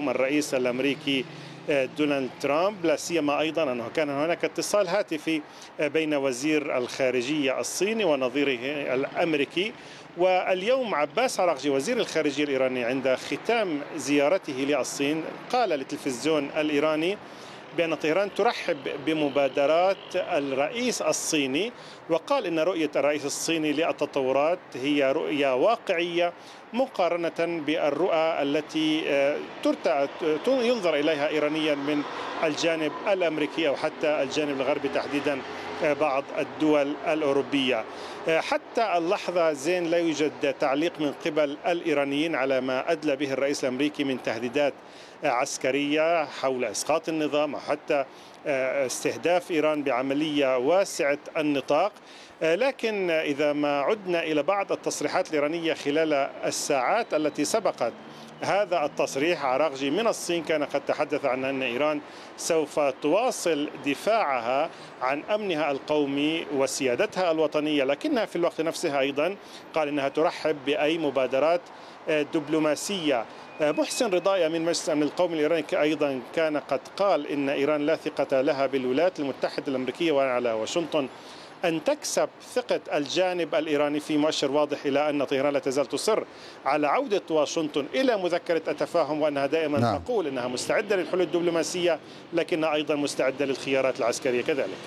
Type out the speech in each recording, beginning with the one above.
اليوم الرئيس الأمريكي دونالد ترامب، لا سيما أيضا أنه كان هناك اتصال هاتفي بين وزير الخارجية الصيني ونظيره الأمريكي. واليوم عباس عراقجي وزير الخارجية الإيراني عند ختام زيارته للصين قال للتلفزيون الإيراني بأن طهران ترحب بمبادرات الرئيس الصيني، وقال إن رؤية الرئيس الصيني للتطورات هي رؤية واقعية مقارنة بالرؤى التي ينظر إليها إيرانيا من الجانب الأمريكي أو حتى الجانب الغربي، تحديدا بعض الدول الأوروبية. حتى اللحظة زين لا يوجد تعليق من قبل الإيرانيين على ما أدلى به الرئيس الأمريكي من تهديدات عسكرية حول إسقاط النظام أو حتى استهداف إيران بعملية واسعة النطاق. لكن إذا ما عدنا إلى بعض التصريحات الإيرانية خلال الساعات التي سبقت هذا التصريح، عراقجي من الصين كان قد تحدث عن أن إيران سوف تواصل دفاعها عن أمنها القومي وسيادتها الوطنية، لكنها في الوقت نفسه أيضا قال أنها ترحب بأي مبادرات دبلوماسية. محسن رضايا من مجلس الأمن القومي الإيراني أيضا كان قد قال إن إيران لا ثقة لها بالولايات المتحدة الأمريكية وعلى واشنطن أن تكسب ثقة الجانب الإيراني، في مؤشر واضح إلى أن طهران لا تزال تصر على عودة واشنطن إلى مذكرة التفاهم، وأنها دائما تقول أنها مستعدة للحلول الدبلوماسية لكنها أيضا مستعدة للخيارات العسكرية كذلك.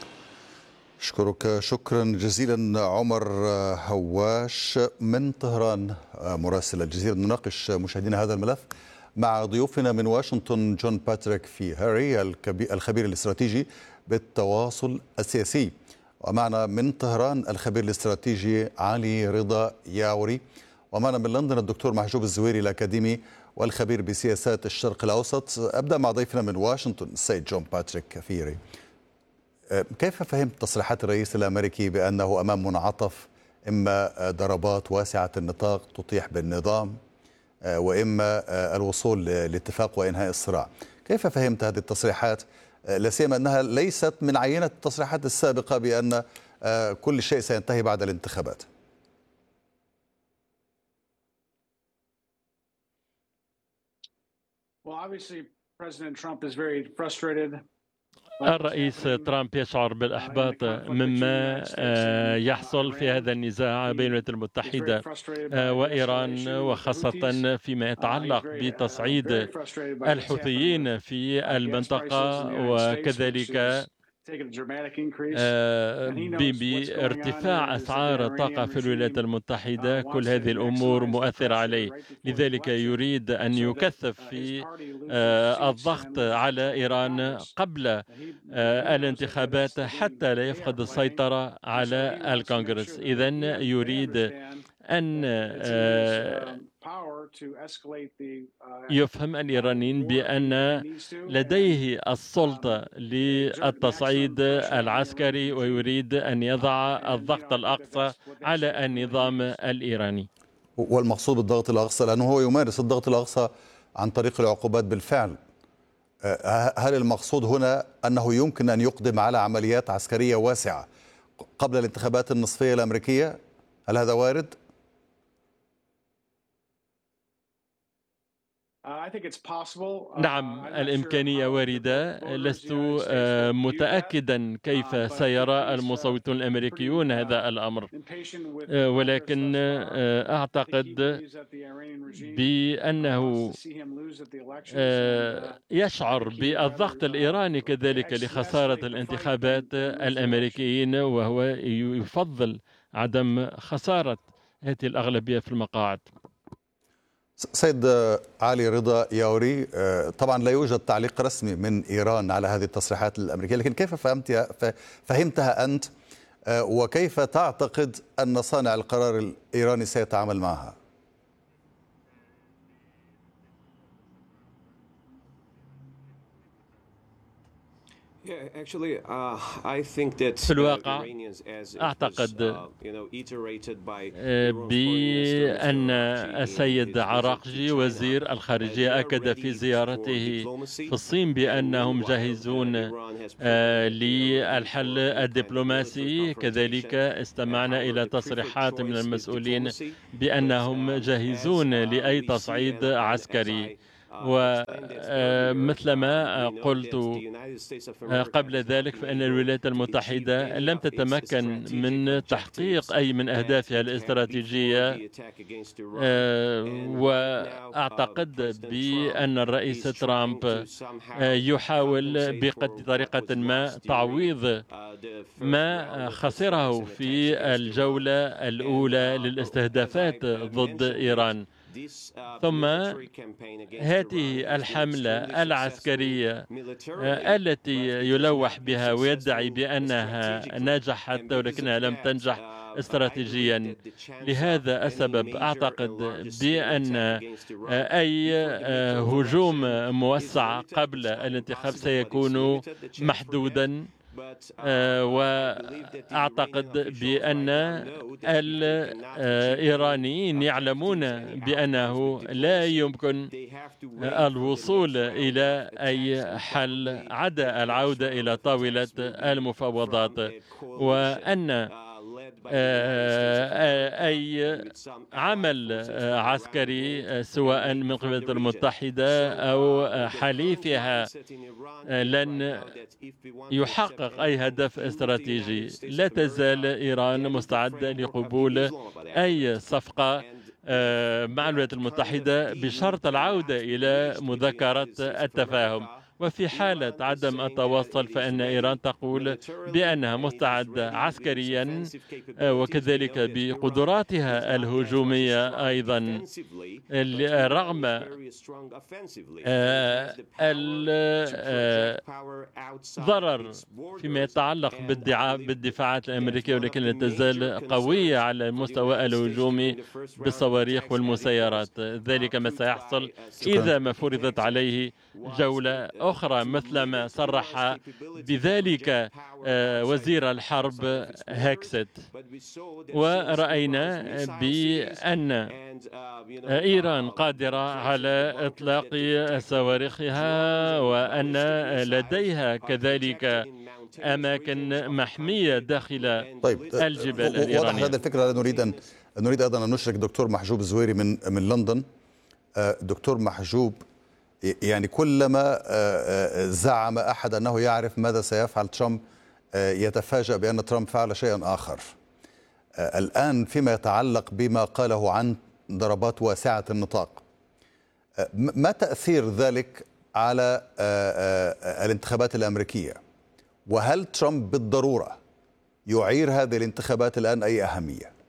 أشكرك شكرا جزيلا عمر هواش من طهران مراسل الجزيرة. نناقش مشاهدينا هذا الملف مع ضيوفنا من واشنطن جون باتريك في هاري الخبير الاستراتيجي بالتواصل السياسي، ومعنا من طهران الخبير الاستراتيجي علي رضا ياوري، ومعنا من لندن الدكتور محجوب الزويري الأكاديمي والخبير بسياسات الشرق الأوسط. أبدأ مع ضيفنا من واشنطن السيد جون باتريك كفيري. كيف فهمت تصريحات الرئيس الأمريكي بأنه أمام منعطف، إما ضربات واسعة النطاق تطيح بالنظام وإما الوصول لاتفاق وإنهاء الصراع؟ كيف فهمت هذه التصريحات، لا سيما أنها ليست من عينة التصريحات السابقة بأن كل شيء سينتهي بعد الانتخابات؟ الرئيس ترامب يشعر بالإحباط مما يحصل في هذا النزاع بين الولايات المتحدة وإيران، وخاصة فيما يتعلق بتصعيد الحوثيين في المنطقة، وكذلك بارتفاع أسعار الطاقة في الولايات المتحدة. كل هذه الأمور مؤثرة عليه، لذلك يريد أن يكثف في الضغط على إيران قبل الانتخابات حتى لا يفقد السيطرة على الكونغرس. إذن يريد أن يفهم الإيرانيين بأن لديه السلطة للتصعيد العسكري، ويريد أن يضع الضغط الأقصى على النظام الإيراني. والمقصود بالضغط الأقصى لأنه هو يمارس الضغط الأقصى عن طريق العقوبات بالفعل. هل المقصود هنا أنه يمكن أن يقدم على عمليات عسكرية واسعة قبل الانتخابات النصفية الأمريكية؟ هل هذا وارد؟ نعم، الإمكانية واردة. لست متأكدا كيف سيرى المصوتون الأمريكيون هذا الأمر، ولكن أعتقد بأنه يشعر بالضغط الإيراني كذلك لخسارة الانتخابات الأمريكيين، وهو يفضل عدم خسارة هذه الأغلبية في المقاعد. سيد علي رضا ياوري، طبعا لا يوجد تعليق رسمي من إيران على هذه التصريحات الأمريكية، لكن كيف فهمتها أنت، وكيف تعتقد أن صانع القرار الإيراني سيتعامل معها؟ في الواقع أعتقد بأن السيد عراقجي وزير الخارجية أكد في زيارته في الصين بأنهم جاهزون للحل الدبلوماسي. كذلك استمعنا إلى تصريحات من المسؤولين بأنهم جاهزون لأي تصعيد عسكري. ومثلما قلت قبل ذلك فإن الولايات المتحدة لم تتمكن من تحقيق أي من أهدافها الاستراتيجية، وأعتقد بأن الرئيس ترامب يحاول بطريقة ما تعويض ما خسره في الجولة الأولى للاستهدافات ضد إيران. ثم هذه الحملة العسكرية التي يلوح بها ويدعي بأنها نجحت ولكنها لم تنجح استراتيجيا. لهذا السبب أعتقد بأن أي هجوم موسع قبل الانتخاب سيكون محدودا، وأعتقد بأن الإيرانيين يعلمون بأنه لا يمكن الوصول إلى أي حل عدا العودة إلى طاولة المفاوضات، وأن أي عمل عسكري سواء من قبل الولايات المتحدة أو حليفها لن يحقق أي هدف استراتيجي. لا تزال إيران مستعدة لقبول أي صفقة مع الولايات المتحدة بشرط العودة إلى مذكرة التفاهم، وفي حالة عدم التوصل فإن إيران تقول بأنها مستعدة عسكريا وكذلك بقدراتها الهجومية أيضا، رغم الضرر فيما يتعلق بالدفاعات الأمريكية، ولكن لا تزال قوية على المستوى الهجومي بالصواريخ والمسيرات. ذلك ما سيحصل إذا ما فرضت عليه جولة أخرى، مثلما صرح بذلك وزير الحرب هيكست. ورأينا بأن إيران قادرة على إطلاق صواريخها، وأن لديها كذلك أماكن محمية داخل الجبال الإيرانية. واضح هذه الفكرة. نريد أيضا أن نشرك دكتور محجوب الزويري من لندن. دكتور محجوب، يعني كلما زعم أحد أنه يعرف ماذا سيفعل ترامب يتفاجأ بأن ترامب فعل شيئا آخر. الآن فيما يتعلق بما قاله عن ضربات واسعة النطاق، ما تأثير ذلك على الانتخابات الأمريكية؟ وهل ترامب بالضرورة يعير هذه الانتخابات الآن أي أهمية؟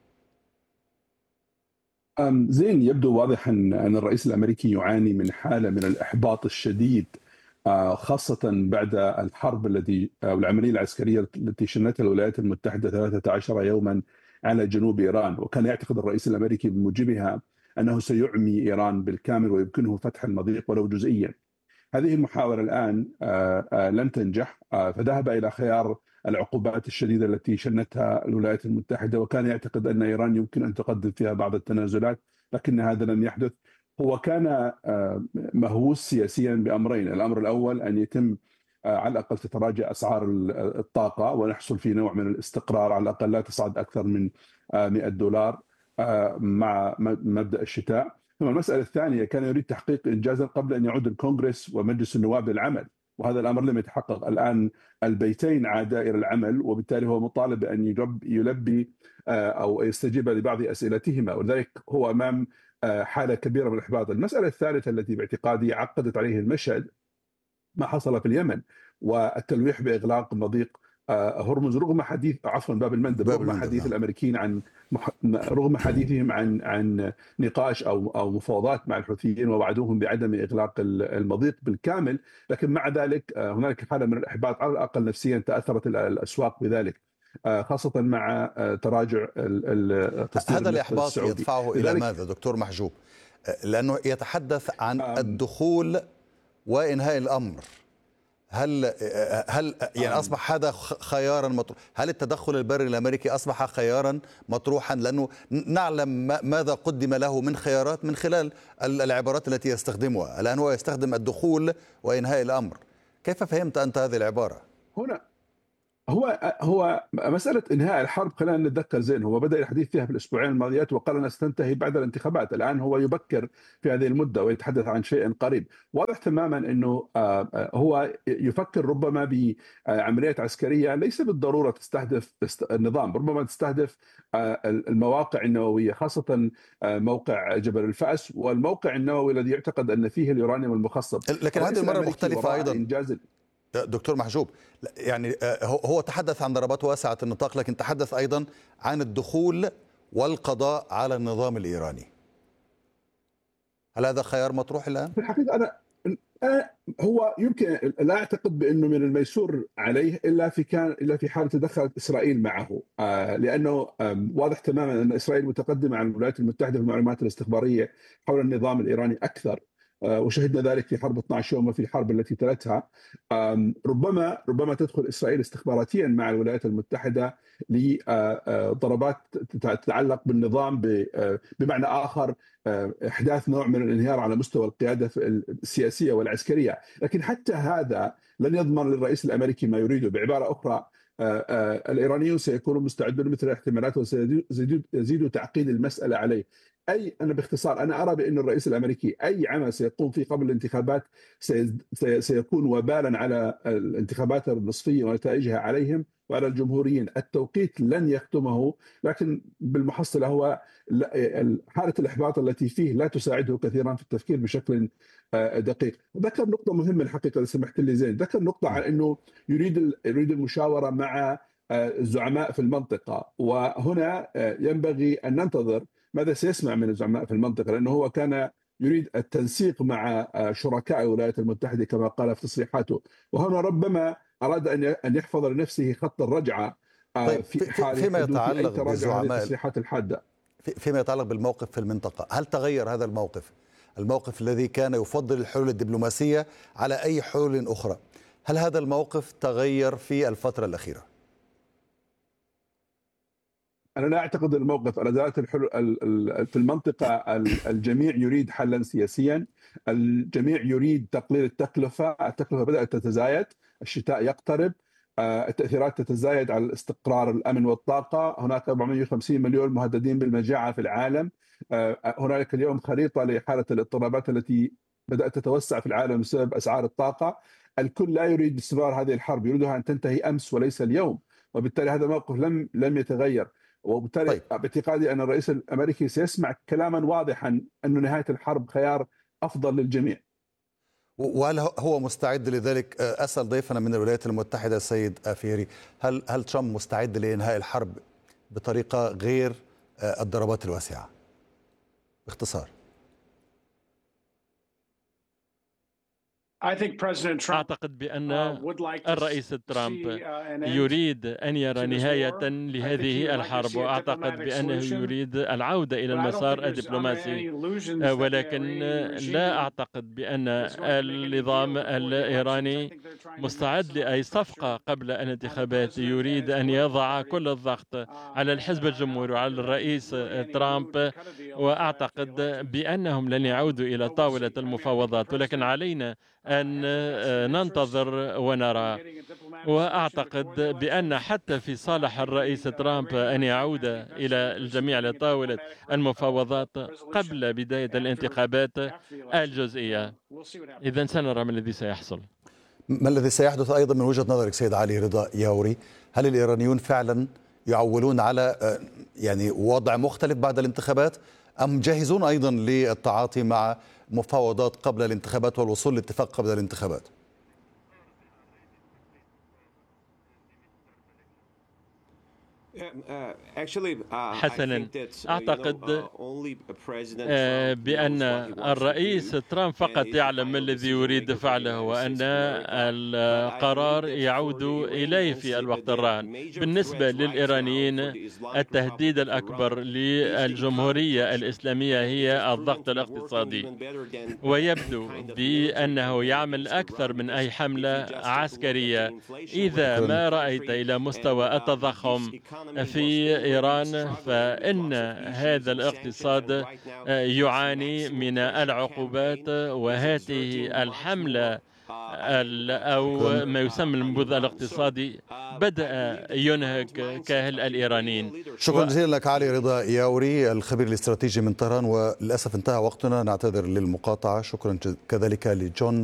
زين، يبدو واضحا أن الرئيس الأمريكي يعاني من حالة من الإحباط الشديد، خاصة بعد الحرب والعملية العسكرية التي شنتها الولايات المتحدة 13 يوما على جنوب إيران، وكان يعتقد الرئيس الأمريكي بموجبها أنه سيعمي إيران بالكامل ويمكنه فتح المضيق ولو جزئيا. هذه المحاولة الآن لن تنجح، فذهب إلى خيار العقوبات الشديدة التي شنتها الولايات المتحدة، وكان يعتقد أن إيران يمكن أن تقدم فيها بعض التنازلات، لكن هذا لن يحدث. هو كان مهووس سياسيا بأمرين: الأمر الأول أن يتم على الأقل تتراجع أسعار الطاقة ونحصل في نوع من الاستقرار، على الأقل لا تصعد أكثر من $100 مع مبدأ الشتاء. ثم المسألة الثانية، كان يريد تحقيق إنجازا قبل أن يعود الكونغرس ومجلس النواب للعمل، وهذا الأمر لم يتحقق. الآن البيتين عادا إلى العمل، وبالتالي هو مطالب بأن يلبي أو يستجيب لبعض أسئلتهما، ولذلك هو أمام حالة كبيرة من الإحباط. المسألة الثالثة التي باعتقادي عقدت عليه المشهد ما حصل في اليمن والتلويح بإغلاق مضيق هرمز، رغم حديث باب المندب، رغم حديث الأمريكيين رغم حديثهم عن نقاش أو مفاوضات مع الحوثيين، ووعدوهم بعدم إغلاق المضيق بالكامل، لكن مع ذلك هناك حالة من الإحباط، على الأقل نفسيا تأثرت الأسواق بذلك، خاصة مع تراجع التصدير. هذا الإحباط يدفعه إلى ماذا دكتور محجوب؟ لأنه يتحدث عن الدخول وإنهاء الأمر. هل يعني أصبح هذا خيارا مطروح؟ هل التدخل البري الأمريكي أصبح خيارا مطروحا؟ لأنه نعلم ماذا قدم له من خيارات من خلال العبارات التي يستخدمها. الآن هو يستخدم الدخول وإنهاء الأمر. كيف فهمت أنت هذه العبارة؟ هو مسألة إنهاء الحرب، خلينا نتذكر زين، هو بدأ الحديث فيها في الأسبوعين الماضيات وقال أنها ستنتهي بعد الانتخابات. الآن هو يبكر في هذه المدة ويتحدث عن شيء قريب. واضح تماما أنه هو يفكر ربما بعملية عسكرية ليس بالضرورة تستهدف النظام، ربما تستهدف المواقع النووية، خاصة موقع جبل الفأس والموقع النووي الذي يعتقد أن فيه اليورانيوم المخصب. لكن هذه المرة مختلفة أيضا دكتور محجوب. يعني هو تحدث عن ضربات واسعة النطاق، لكن تحدث أيضا عن الدخول والقضاء على النظام الإيراني. هل هذا خيار مطروح الآن؟ في الحقيقة أنا هو يمكن لا أعتقد بأنه من الميسور عليه إلا في حال تدخلت إسرائيل معه، لأنه واضح تماما أن إسرائيل متقدمة عن الولايات المتحدة في المعلومات الاستخبارية حول النظام الإيراني أكثر، وشهدنا ذلك في حرب 12 يوم وفي الحرب التي تلتها. ربما تدخل إسرائيل استخباراتيا مع الولايات المتحدة لضربات تتعلق بالنظام، بمعنى آخر إحداث نوع من الانهيار على مستوى القيادة السياسية والعسكرية. لكن حتى هذا لن يضمن للرئيس الأمريكي ما يريده. بعبارة أخرى، الإيرانيون سيكونوا مستعدون مثل الاحتمالات وسيزيدوا تعقيد المسألة عليه. أنا باختصار أنا أرى بأن الرئيس الأمريكي أي عمل سيقوم فيه قبل الانتخابات سيكون وبالا على الانتخابات النصفية ونتائجها عليهم وعلى الجمهوريين. التوقيت لن يختمه، لكن بالمحصلة هو حالة الإحباط التي فيه لا تساعده كثيرا في التفكير بشكل دقيق. ذكر نقطة مهمة الحقيقة إذا سمحت لي زين، ذكر نقطة عن أنه يريد المشاورة مع الزعماء في المنطقة، وهنا ينبغي أن ننتظر ماذا سيسمع من الزعماء في المنطقة، لأنه هو كان يريد التنسيق مع شركاء الولايات المتحدة كما قال في تصريحاته، وهنا ربما أراد أن يحفظ لنفسه خط الرجعة في حال فيما يتعلق بالزعماء التصريحات الحادة. فيما يتعلق بالموقف في المنطقة، هل تغير هذا الموقف الذي كان يفضل الحلول الدبلوماسية على أي حلول أخرى؟ هل هذا الموقف تغير في الفترة الأخيرة؟ أنا لا أعتقد الموقف على ذات الحلول في المنطقة. الجميع يريد حلا سياسيا، الجميع يريد تقليل التكلفة بدأت تتزايد، الشتاء يقترب، التأثيرات تتزايد على الاستقرار، الأمن والطاقة. هناك 450 مليون مهددين بالمجاعة في العالم. هنالك اليوم خريطة لحالة الاضطرابات التي بدأت تتوسع في العالم بسبب أسعار الطاقة. الكل لا يريد استمرار هذه الحرب، يريدها أن تنتهي أمس وليس اليوم، وبالتالي هذا الموقف لم يتغير. وبالتالي باعتقادي أن الرئيس الأمريكي سيسمع كلاما واضحا أن نهاية الحرب خيار أفضل للجميع. وهل هو مستعد لذلك؟ أسأل ضيفنا من الولايات المتحدة السيد أفيري، هل ترامب مستعد لإنهاء الحرب بطريقة غير الضربات الواسعة؟ باختصار. أعتقد بأن الرئيس ترامب يريد أن يرى نهاية لهذه الحرب، وأعتقد بأنه يريد العودة إلى المسار الدبلوماسي، ولكن لا أعتقد بأن النظام الإيراني مستعد لأي صفقة قبل الانتخابات. يريد أن يضع كل الضغط على الحزب الجمهوري وعلى الرئيس ترامب، وأعتقد بأنهم لن يعودوا إلى طاولة المفاوضات، ولكن علينا أن ننتظر ونرى. وأعتقد بأن حتى في صالح الرئيس ترامب أن يعود إلى الجميع لطاولة المفاوضات قبل بداية الانتخابات الجزئية. إذن سنرى ما الذي سيحصل. ما الذي سيحدث أيضا من وجهة نظرك سيد علي رضا ياوري؟ هل الإيرانيون فعلا يعولون على يعني وضع مختلف بعد الانتخابات، أم جاهزون أيضا للتعاطي مع مفاوضات قبل الانتخابات والوصول لاتفاق قبل الانتخابات؟ حسنا، أعتقد بأن الرئيس ترامب فقط يعلم ما الذي يريد فعله، وأن القرار يعود إليه في الوقت الراهن. بالنسبة للإيرانيين، التهديد الأكبر للجمهورية الإسلامية هي الضغط الاقتصادي، ويبدو بأنه يعمل أكثر من أي حملة عسكرية. إذا ما رأيت إلى مستوى التضخم في إيران، فإن هذا الاقتصاد يعاني من العقوبات، وهذه الحملة أو ما يسمى النبوذ الاقتصادي بدأ ينهك كاهل الإيرانيين. شكرا جزيلا لك علي رضا ياوري الخبير الاستراتيجي من طهران، وللأسف انتهى وقتنا، نعتذر للمقاطعة. شكرا كذلك لجون